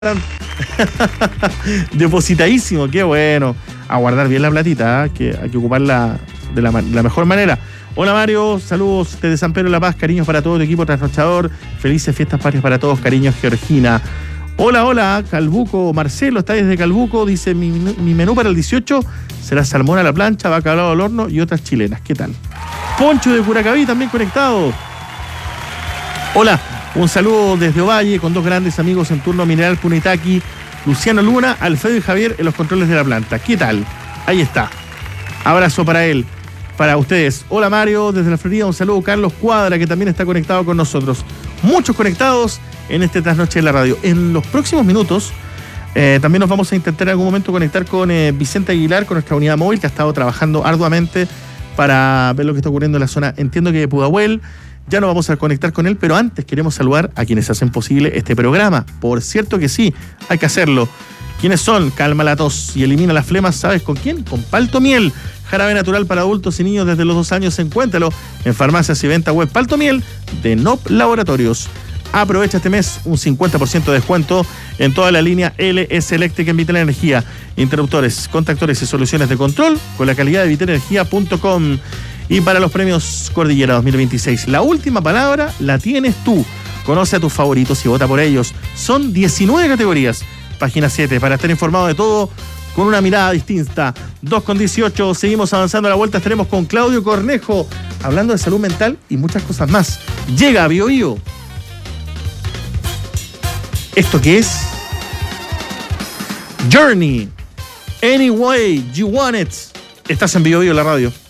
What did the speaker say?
Depositadísimo, qué bueno. A guardar bien la platita, que hay que ocuparla de la mejor manera. Hola Mario, saludos desde San Pedro de la Paz, cariños para todo el equipo trasnochador. Felices fiestas patrias para todos, cariños Georgina. Hola, Calbuco, Marcelo está desde Calbuco, dice mi menú para el 18 será salmón a la plancha, bacalao al horno y otras chilenas. ¿Qué tal? Poncho de Curacaví también conectado. Hola, un saludo desde Ovalle con dos grandes amigos en turno, Mineral Punitaki, Luciano Luna, Alfredo y Javier en los controles de la planta. ¿Qué tal? Ahí está. Abrazo para él, para ustedes. Hola Mario, desde la Florida, un saludo Carlos Cuadra, que también está conectado con nosotros. Muchos conectados en este Trasnoche de la Radio. En los próximos minutos también nos vamos a intentar en algún momento conectar con Vicente Aguilar, con nuestra unidad móvil, que ha estado trabajando arduamente para ver lo que está ocurriendo en la zona, entiendo que de Pudahuel. Ya nos vamos a conectar con él, pero antes queremos saludar a quienes hacen posible este programa. Por cierto que sí, hay que hacerlo. ¿Quiénes son? Calma la tos y elimina las flemas, ¿sabes con quién? Con Palto Miel, jarabe natural para adultos y niños desde los 2 años. Encuéntralo en farmacias y venta web. Palto Miel de NOP Laboratorios. Aprovecha este mes un 50% de descuento en toda la línea LS Electric en Vital Energía. Interruptores, contactores y soluciones de control con la calidad de vitalenergia.com. Y para los premios Cordillera 2026, la última palabra la tienes tú. Conoce a tus favoritos y vota por ellos. Son 19 categorías. Página 7, para estar informado de todo con una mirada distinta. 2:18, seguimos avanzando a la vuelta. Estaremos con Claudio Cornejo, hablando de salud mental y muchas cosas más. Llega a Bio Bio. ¿Esto qué es? Journey. Any way you want it. Estás en Bio Bio, la radio.